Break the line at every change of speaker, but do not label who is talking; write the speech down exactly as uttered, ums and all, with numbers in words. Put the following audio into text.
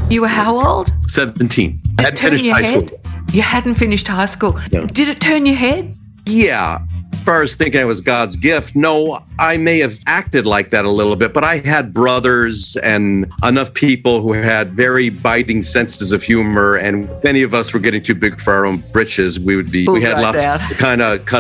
You were how old?
seventeen.
Did it
Hadn't
turn
finished
your
high
head?
school.
You hadn't finished high school.
No.
Did it turn your head?
Yeah. As far as thinking it was God's gift, no, I may have acted like that a little bit, but I had brothers and enough people who had very biting senses of humor. And if any of us were getting too big for our own britches, we would be,
Pull
we had
right
lots
down.
to kind of cut